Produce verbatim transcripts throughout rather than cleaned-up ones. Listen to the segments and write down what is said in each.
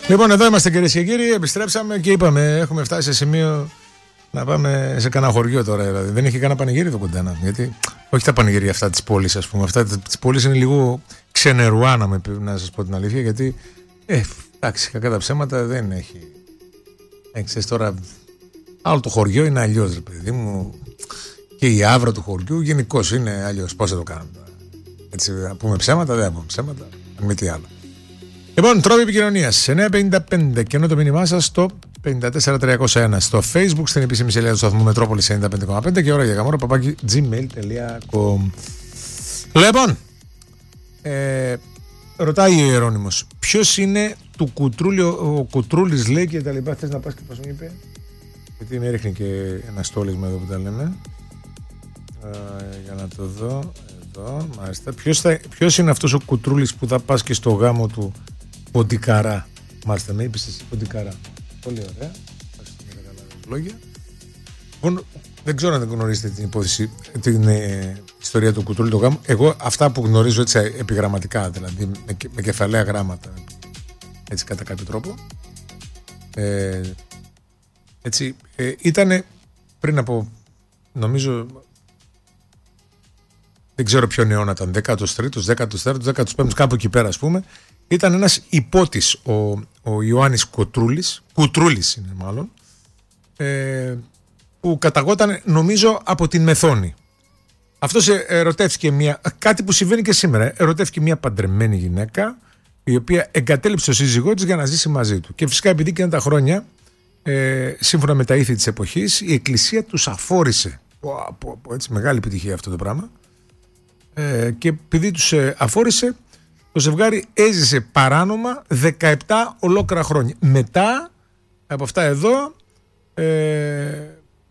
Λοιπόν, εδώ είμαστε κυρίες και κύριοι. Επιστρέψαμε και είπαμε: έχουμε φτάσει σε σημείο να πάμε σε κανένα χωριό τώρα. Δηλαδή. Δεν έχει κανένα πανηγύρι εδώ κοντά. Γιατί, όχι τα πανηγύρια αυτά τη πόλη, α πούμε. Αυτά τη πόλη είναι λίγο ξενερουά, να, να σα πω την αλήθεια. Γιατί, ε, εντάξει, κακά τα ψέματα δεν έχει. Ε, ξέρεις τώρα, άλλο το χωριό είναι αλλιώς, ρε παιδί μου. Και η άβρα του χωριού γενικώς είναι αλλιώς. Πώς θα το κάνουμε τώρα. Έτσι, να πούμε ψέματα, δεν θα πούμε ψέματα. Με τι άλλο. Λοιπόν, τρόποι επικοινωνίας εννιά πενήντα πέντε και ενώ το μήνυμά σας στο πέντε τέσσερα τριακόσια ένα στο Facebook, στην επίσημη σελίδα του σταθμού Μετρόπολης ενενήντα πέντε κόμμα πέντε και ώρα για γαμόρα παπάκι gmail τελεία com. Λοιπόν, ε, ρωτάει ο Ιερώνυμος, ποιος είναι του Κουτρούλη, ο Κουτρούλης λέει και τα λοιπά. Θες να πας και πώς μου είπε, γιατί με ρίχνει και ένα στόλισμα εδώ που τα λέμε. Ε, για να το δω. Εδώ, μάλιστα. Ποιος, θα, ποιος είναι αυτός ο Κουτρούλης που θα πας και στο γάμο του Ποντικαρά. Μάλιστα, με είπες εσύ Ποντικαρά. Πολύ ωραία. Λόγια. Λοιπόν, δεν ξέρω αν δεν γνωρίζετε την υπόθεση, την ε, ιστορία του Κουτρούλη του γάμου. Εγώ αυτά που γνωρίζω έτσι επιγραμματικά, δηλαδή με, με κεφαλαία γράμματα, έτσι κατά κάποιο τρόπο. Ε, έτσι, ε, ήτανε πριν από, νομίζω, δεν ξέρω ποιον αιώνα ήταν, δέκατος τρίτος, δέκατος τέταρτος, δέκατος πέμπτος, κάπου εκεί πέρα, ας πούμε, ήταν ένας υπότης, ο, ο Ιωάννης Κουτρούλης, Κουτρούλης είναι μάλλον, ε, που καταγόταν, νομίζω, από την Μεθόνη. Αυτός ερωτεύτηκε μια, κάτι που συμβαίνει και σήμερα, ερωτεύτηκε μια παντρεμένη γυναίκα, η οποία εγκατέλειψε τον σύζυγό της για να ζήσει μαζί του. Και φυσικά επειδή και τα χρόνια, ε, σύμφωνα με τα ήθη της εποχής, η Εκκλησία τους αφόρησε. Πω, πω, πω, έτσι, μεγάλη επιτυχία αυτό το πράγμα. Ε, και επειδή τους ε, αφόρησε, το ζευγάρι έζησε παράνομα δεκαεπτά ολόκληρα χρόνια. Μετά από αυτά εδώ ε,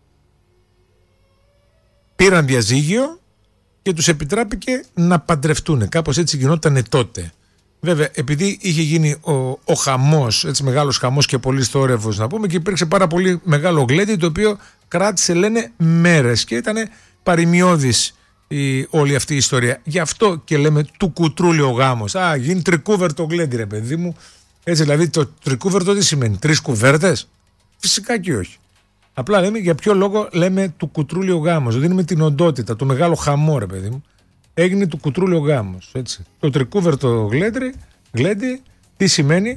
πήραν διαζύγιο και τους επιτράπηκε να παντρευτούν. Κάπως έτσι γινότανε τότε. Βέβαια, επειδή είχε γίνει ο, ο χαμός, έτσι μεγάλος χαμός και πολύ θόρυβος να πούμε, και υπήρξε πάρα πολύ μεγάλο γλέντι, το οποίο κράτησε, λένε, μέρες και ήταν παρημιώδης η, όλη αυτή η ιστορία. Γι' αυτό και λέμε του Κουτρούλη ο γάμος. Α, γίνει τρικούβερτο γλέντι, ρε παιδί μου. Έτσι, δηλαδή το τρικούβερτο τι σημαίνει, τρεις κουβέρτες? Φυσικά και όχι. Απλά λέμε για ποιο λόγο λέμε του Κουτρούλη ο γάμος. Δίνουμε την οντότητα, το μεγάλο χαμό, ρε παιδί μου. Έγινε του Κουτρούλη ο γάμος. Έτσι. Το τρικούβερτο γλέντι, γλέντι τι σημαίνει?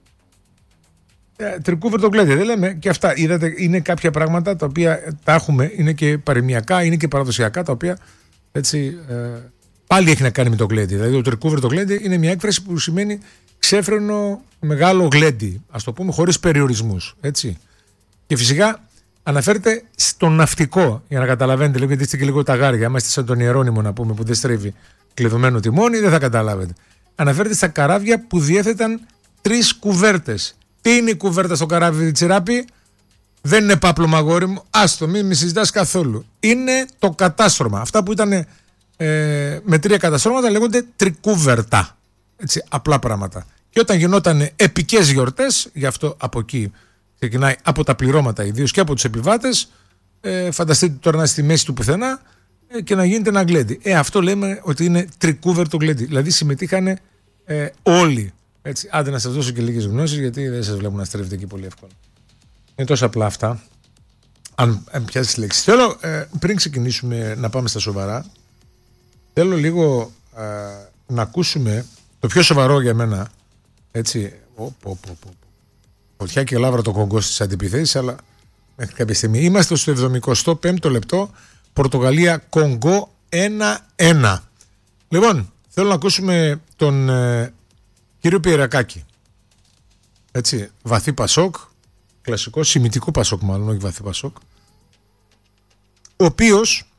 Ε, τρικούβερτο γλέντι. Δεν λέμε και αυτά. Είδατε, είναι κάποια πράγματα τα οποία τα έχουμε, είναι και παροιμιακά, είναι και παραδοσιακά, τα οποία έτσι, ε, πάλι έχει να κάνει με το γλέντι. Δηλαδή το τρικούβερτο γλέντι είναι μια έκφραση που σημαίνει ξέφρενο μεγάλο γλέντι, ας το πούμε, χωρίς περιορισμούς. Έτσι. Και φυσικά αναφέρεται στο ναυτικό, για να καταλαβαίνετε λίγο, γιατί είστε και λίγο τα γάρια. Άμα είστε σαν τον Ιερώνυμο, να πούμε, που δεν στρίβει κλειδωμένο τιμόνι, δεν θα καταλάβετε. Αναφέρεται στα καράβια που διέθεταν τρεις κουβέρτες. Τι είναι η κουβέρτα στο καράβι, Τσιράπη? Δεν είναι πάπλωμα, αγόρι μου. Άστο, μην μη συζητάς καθόλου. Είναι το κατάστρωμα. Αυτά που ήταν ε, με τρία καταστρώματα λέγονται τρικούβερτα. Έτσι, απλά πράγματα. Και όταν γινόταν επικές γιορτές, γι' αυτό από εκεί ξεκινάει, από τα πληρώματα ιδίως και από τους επιβάτες, ε, φανταστείτε τώρα να είστε στη μέση του πουθενά ε, και να γίνεται ένα γλέντι. Ε, αυτό λέμε ότι είναι τρικούβερτο γλέντι. Δηλαδή συμμετείχαν ε, όλοι. Έτσι, άντε να σας δώσω και λίγες γνώσεις, γιατί δεν σας βλέπω να στρέφετε εκεί πολύ εύκολα. Είναι τόσο απλά αυτά. Αν, αν πιάσεις τη λέξη. Θέλω, ε, πριν ξεκινήσουμε να πάμε στα σοβαρά, θέλω λίγο ε, να ακούσουμε το πιο σοβαρό για μένα. Έτσι, ο, ο, ο, ο, φωτιά και λάβρα το Κονγκό στις αντιπιθέσεις, αλλά μέχρι κάποια στιγμή. Είμαστε στο εβδομηκοστό πέμπτο λεπτό, Πορτογαλία Κονγκό ένα ένα. Λοιπόν, θέλω να ακούσουμε τον ε, κύριο Πιερακάκη. Έτσι, βαθύ Πασόκ, κλασικό, σημιτικό Πασόκ μάλλον, όχι βαθύ Πασόκ, ο οποίος,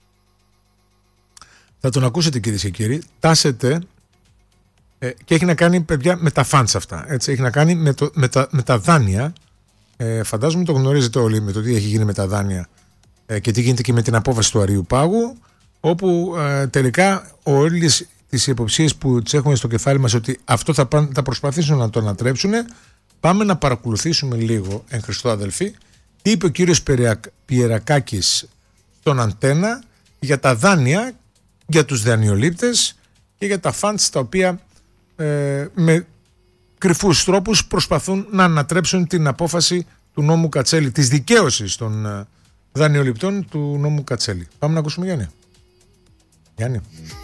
θα τον ακούσετε κυρίες και κύριοι, τάσεται ε, και έχει να κάνει, παιδιά, με τα φαντς αυτά. Έτσι, έχει να κάνει με, το, με, τα, με τα δάνεια. Ε, φαντάζομαι το γνωρίζετε όλοι με το τι έχει γίνει με τα δάνεια ε, και τι γίνεται και με την απόφαση του Αριού Πάγου, όπου ε, τελικά όλες τις υποψίες που τις έχουμε στο κεφάλι μας ότι αυτό θα, πάνε, θα προσπαθήσουν να το ανατρέψουν. Πάμε να παρακολουθήσουμε λίγο, εν Χριστώ αδελφοί, τι είπε ο κύριος Πιερακάκης στον Αντένα για τα δάνεια, για τους δανειολήπτες και για τα φαντς τα οποία ε, με κρυφούς τρόπους προσπαθούν να ανατρέψουν την απόφαση του νόμου Κατσέλη, της δικαίωσης των δανειοληπτών του νόμου Κατσέλη. Πάμε να ακούσουμε Γιάννη. Γιάννη.